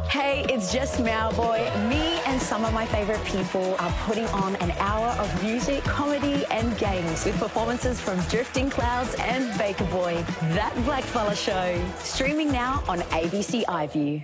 Hey, it's just Mauboy. Me and some of my favourite people are putting on an hour of music, comedy and games with performances from Drifting Clouds and Baker Boy. That Blackfella Show. Streaming now on ABC iView.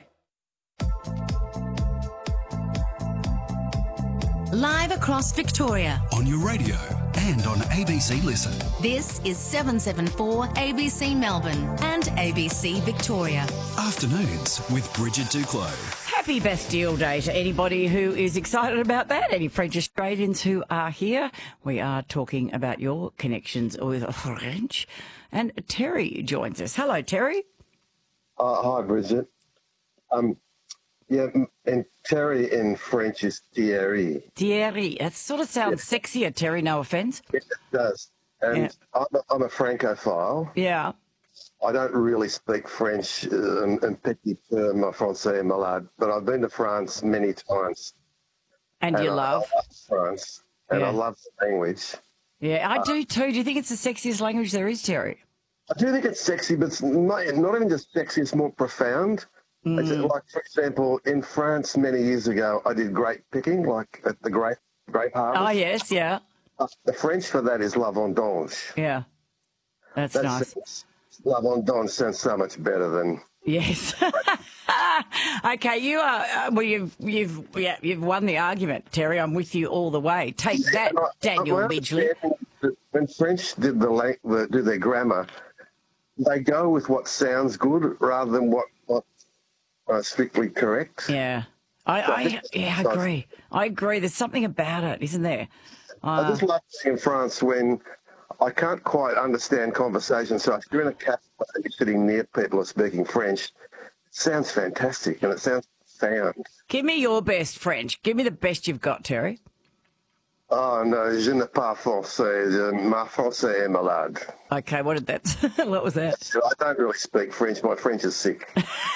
Live across Victoria. On your radio and on ABC Listen. This is 774 ABC Melbourne and ABC Victoria. Afternoons with Bridget Duclos. Happy Bastille Day to anybody who is excited about that. Any French Australians who are here. We are talking about your connections with French. And Terry joins us. Hello, Terry. Hi, Bridget. Yeah, and Terry in French is Thierry. Thierry. That sort of sounds sexier, Terry, no offence. It does. And I'm a Francophile. Yeah. I don't really speak French, and petit peu ma français est malade, but I've been to France many times. And you love? I love France, and I love the language. Yeah, I do too. Do you think it's the sexiest language there is, Terry? I do think it's sexy, but it's not even just sexy, it's more profound. It's like, for example, in France many years ago, I did grape picking, like at the grape harvest. Oh, yes, yeah. The French for that is la vendange. Yeah, that's nice. La vendange sounds so much better than... Yes. Okay, you are. Well, you've won the argument, Terry. I'm with you all the way. Take that, Daniel Midgley. When French do their grammar, they go with what sounds good rather than what strictly correct. Yeah, I agree. I agree. There's something about it, isn't there? I just love in France when I can't quite understand conversation. So if you're in a cafe and you're sitting near people who are speaking French, it sounds fantastic and it sounds profound. Give me your best French. Give me the best you've got, Terry. Oh, no, je ne parle français. Ma français est malade. Okay, what was that? I don't really speak French. My French is sick.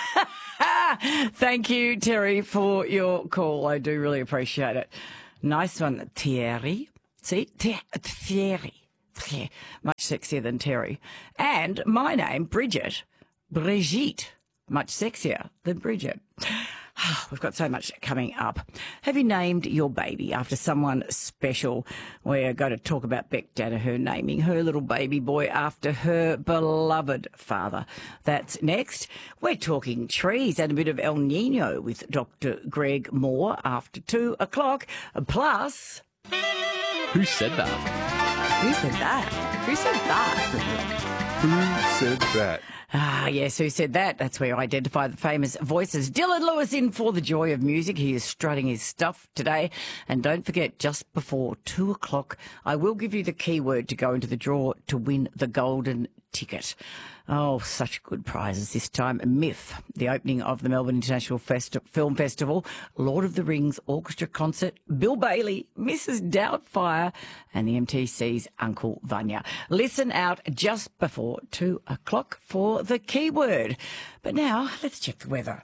Thank you, Terry, for your call. I do really appreciate it. Nice one, Thierry. See? Thierry. Much sexier than Terry. And my name, Brigitte. Brigitte. Much sexier than Bridget. We've got so much coming up. Have you named your baby after someone special? We're going to talk about Beck Danaher naming her little baby boy after her beloved father. That's next. We're talking trees and a bit of El Nino with Dr. Greg Moore after 2 o'clock. Plus... Who said that? Who said that? Who said that? Who said that? Ah, yes, who said that? That's where I identify the famous voices. Dylan Lewis in for the joy of music. He is strutting his stuff today. And don't forget, just before 2 o'clock, I will give you the keyword to go into the draw to win the golden ticket. Oh, such good prizes this time. Myth, the opening of the Melbourne International Film Festival, Lord of the Rings Orchestra Concert, Bill Bailey, Mrs. Doubtfire, and the MTC's Uncle Vanya. Listen out just before 2 o'clock for the keyword. But now, let's check the weather.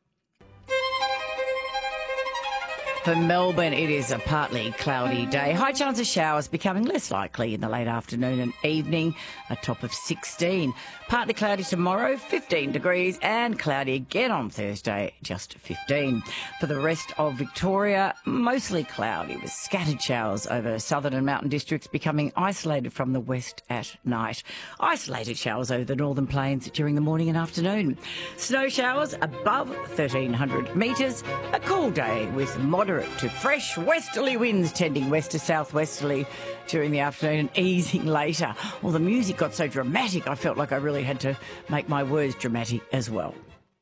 For Melbourne, it is a partly cloudy day. High chance of showers becoming less likely in the late afternoon and evening, a top of 16. Partly cloudy tomorrow, 15 degrees, and cloudy again on Thursday, just 15. For the rest of Victoria, mostly cloudy with scattered showers over southern and mountain districts becoming isolated from the west at night. Isolated showers over the northern plains during the morning and afternoon. Snow showers above 1,300 metres. A cool day with moderate to fresh westerly winds tending west to southwesterly during the afternoon and easing later. Well, the music got so dramatic, I felt like I really had to make my words dramatic as well.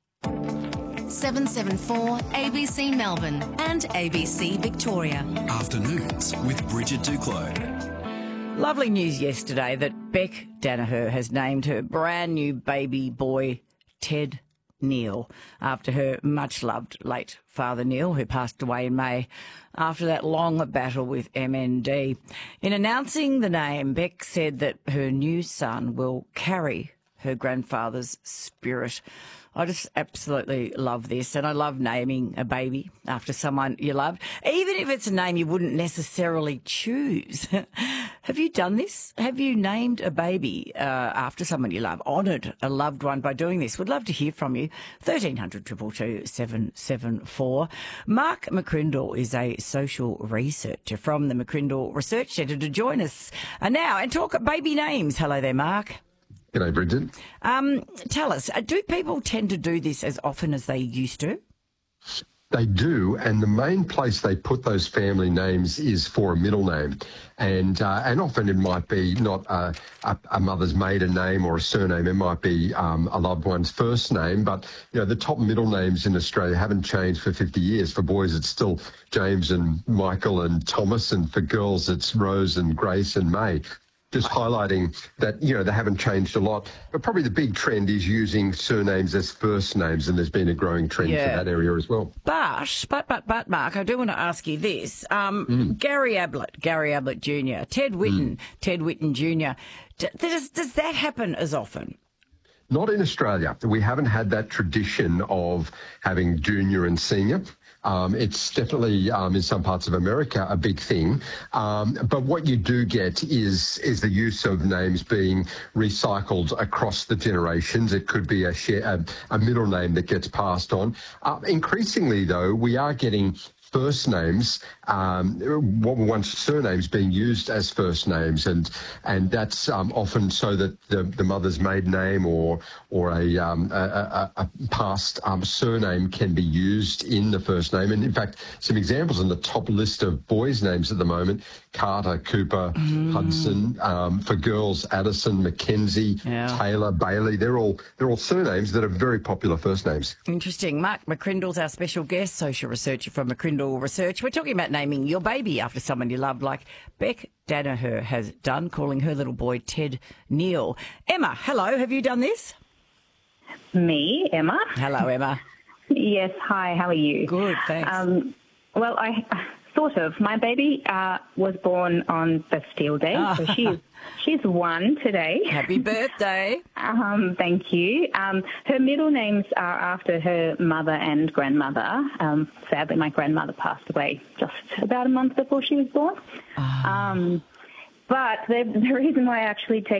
774 ABC Melbourne and ABC Victoria. Afternoons with Bridget Duclos. Lovely news yesterday that Beck Danaher has named her brand new baby boy Ted Neil, after her much-loved late father Neil, who passed away in May after that long battle with MND. In announcing the name, Beck said that her new son will carry her grandfather's spirit. I just absolutely love this, and I love naming a baby after someone you loved, even if it's a name you wouldn't necessarily choose. Have you done this? Have you named a baby after someone you love, honoured a loved one by doing this? Would love to hear from you. 1300 222 774. Mark McCrindle is a social researcher from the McCrindle Research Centre to join us now and talk baby names. Hello there, Mark. G'day, Bridget. Tell us, do people tend to do this as often as they used to? They do, and the main place they put those family names is for a middle name, and often it might be not a mother's maiden name or a surname. It might be a loved one's first name, but the top middle names in Australia haven't changed for 50 years. For boys, it's still James and Michael and Thomas, and for girls, it's Rose and Grace and May. Just highlighting that, they haven't changed a lot. But probably the big trend is using surnames as first names, and there's been a growing trend for that area as well. But, Mark, I do want to ask you this. Gary Ablett Jr., Ted Whitten Jr., does that happen as often? Not in Australia. We haven't had that tradition of having junior and senior. It's definitely in some parts of America a big thing. But what you do get is the use of names being recycled across the generations. It could be a middle name that gets passed on. Increasingly, though, we are getting first names, what were once surnames being used as first names, and that's often so that the mother's maiden name or a past surname can be used in the first name. And in fact, some examples on the top list of boys' names at the moment: Carter, Cooper, Hudson. For girls, Addison, Mackenzie, Taylor, Bailey. They're all surnames that are very popular first names. Interesting. Mark McCrindle's our special guest, social researcher from McCrindle Research. We're talking about naming your baby after someone you love, like Beck Danaher has done, calling her little boy Ted Neil. Emma, hello. Have you done this? Me, Emma. Hello, Emma. Yes. Hi. How are you? Good. Thanks. Well, I sort of. My baby was born on Bastille Day, so she's 1 today. Happy birthday. Thank you. Her middle names are after her mother and grandmother. Sadly, my grandmother passed away just about a month before she was born. But the reason why I actually take